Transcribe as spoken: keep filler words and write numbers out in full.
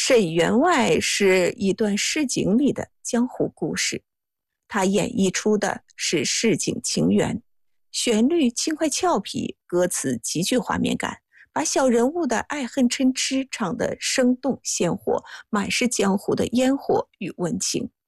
沈员外是一段市井里的江湖故事，他演绎出的是市井情缘，旋律轻快俏皮，歌词极具画面感，把小人物的爱恨嗔痴唱得生动鲜活，满是江湖的烟火与温情。